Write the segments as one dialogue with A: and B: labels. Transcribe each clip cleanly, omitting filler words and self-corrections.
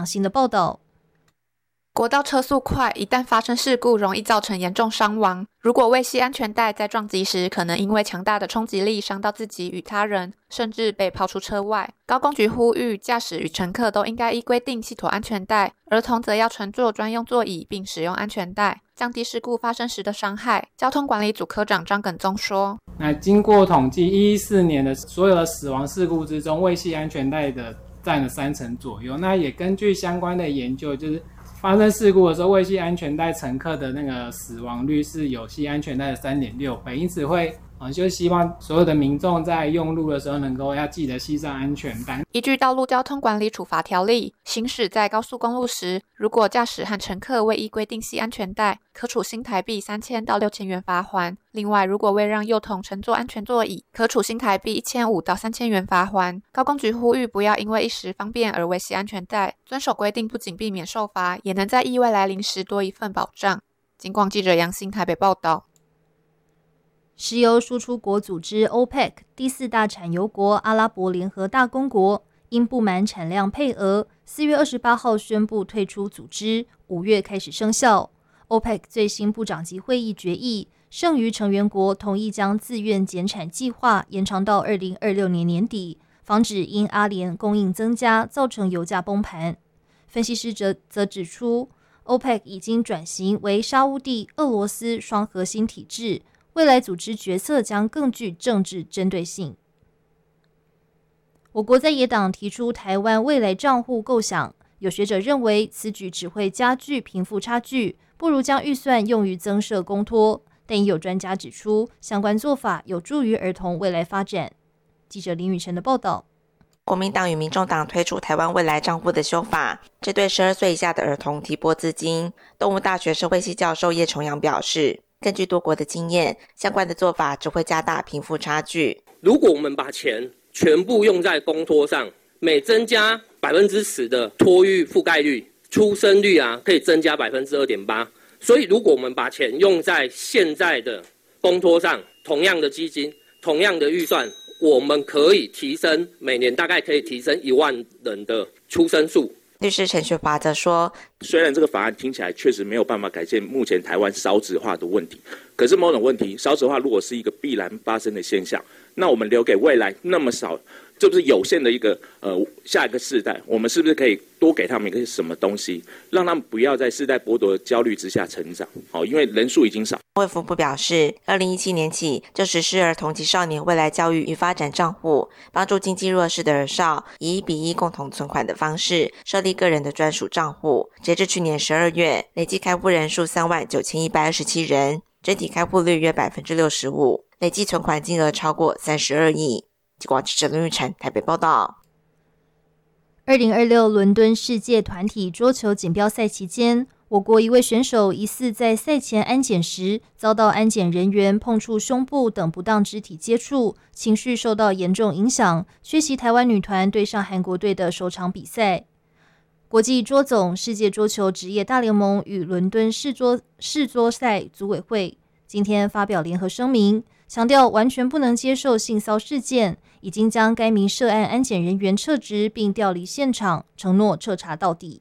A: 杨欣的报道。
B: 国道车速快，一旦发生事故，容易造成严重伤亡。如果未系安全带，在撞击时可能因为强大的冲击力伤到自己与他人，甚至被抛出车外。高公局呼吁，驾驶与乘客都应该依规定系妥安全带，儿童则要乘坐专用座椅并使用安全带，降低事故发生时的伤害。交通管理组科长张耿宗说：
C: 那经过统计，2014年的所有的死亡事故之中，未系安全带的占了30%左右。那也根据相关的研究，就是发生事故的时候，未系安全带乘客的那个死亡率是有系安全带的3.6倍，因此会就希望所有的民众在用路的时候能够要记得系上安全带。
B: 依据道路交通管理处罚条例，行驶在高速公路时，如果驾驶和乘客未依规定系安全带，可处新台币3000到6000元罚锾。另外，如果未让幼童乘坐安全座椅，可处新台币1500到3000元罚锾。高公局呼吁不要因为一时方便而未系安全带，遵守规定不仅避免受罚，也能在意外来临时多一份保障。警广记者杨欣台北报道。
A: 石油输出国组织 OPEC 第4大产油国阿拉伯联合大公国因不满产量配额，4月28号宣布退出组织，5月开始生效。OPEC 最新部长级会议决议，剩余成员国同意将自愿减产计划延长到2026年年底，防止因阿联供应增加造成油价崩盘。分析师则指出， OPEC 已经转型为沙烏地、俄罗斯双核心体制，未来组织决策将更具政治针对性。我国在野党提出台湾未来账户构想，有学者认为此举只会加剧贫富差距，不如将预算用于增设公托，但也有专家指出，相关做法有助于儿童未来发展。记者林宇晨的报道。
D: 国民党与民众党推出台湾未来账户的修法，这对12岁以下的儿童提拨资金。动物大学社会系教授叶重阳表示，根据多国的经验，相关的做法只会加大贫富差距。
E: 如果我们把钱全部用在公托上，每增加10%的托育覆盖率，出生率可以增加2.8%。所以如果我们把钱用在现在的公托上，同样的基金，同样的预算，我们可以提升，每年大概可以提升1万人的出生数。
D: 律师陈学华则说，
F: 虽然这个法案听起来确实没有办法改变目前台湾少子化的问题，可是某种问题，少子化如果是一个必然发生的现象，那我们留给未来那么少，这不是有限的一个下一个世代，我们是不是可以多给他们一个什么东西，让他们不要在世代剥夺的焦虑之下成长？因为人数已经少。
D: 卫福部表示，2017年起就实施儿童及少年未来教育与发展账户，帮助经济弱势的儿少以1:1共同存款的方式设立个人的专属账户。截至去年12月，累计开户人数39127人，整体开户率约65%，累计存款金额超过32亿。记者林玉婵台北报道。
A: 2026伦敦世界团体桌球锦标赛期间，我国一位选手疑似在赛前安检时遭到安检人员碰触胸部等不当肢体接触，情绪受到严重影响，缺席台湾女团对上韩国队的首场比赛。国际桌总、世界桌球职业大联盟与伦敦世桌赛组委会今天发表联合声明，强调完全不能接受性骚事件，已经将该名涉案安检人员撤职并调离现场，承诺彻查到底。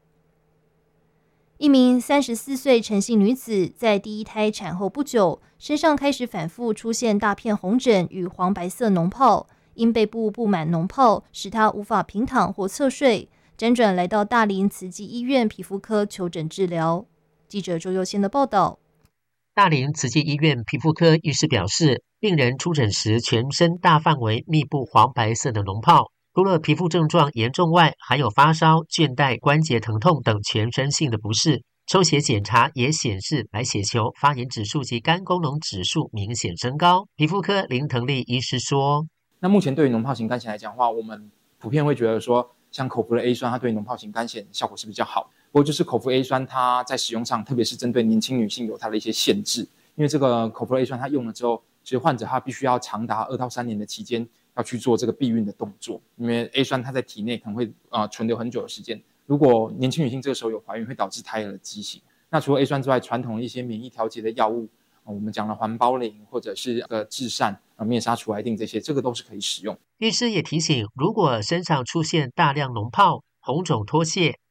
A: 一名34岁陈姓女子在第一胎产后不久，身上开始反复出现大片红疹与黄白色脓泡，因背部布满脓泡，使她无法平躺或侧睡，辗转来到大林慈济医院皮肤科求诊治疗。记者周佑先的报道。
G: 大林慈济医院皮肤科医师表示，病人出诊时全身大范围密布黄白色的脓泡，除了皮肤症状严重外，还有发烧、倦怠、关节疼痛等全身性的不适。抽血检查也显示白血球、发炎指数及肝功能指数明显升高。皮肤科林腾利医师说，
H: 那目前对于脓疱型肝炎来讲的话，我们普遍会觉得说，像口服的 A 酸，它对脓疱型肝炎效果是比较好。不过就是口服 A 酸，它在使用上，特别是针对年轻女性有它的一些限制。因为这个口服 A 酸它用了之后，其实患者他必须要长达2到3年的期间要去做这个避孕的动作，因为 A 酸它在体内可能会存留很久的时间。如果年轻女性这个时候有怀孕，会导致胎儿的畸形。那除了 A 酸之外，传统的一些免疫调节的药物，我们讲的环孢林或者是至善、灭杀除癌定这些，这个都是可以使用。
G: 医师也提醒，如果身上出现大量脓泡、红肿脱屑，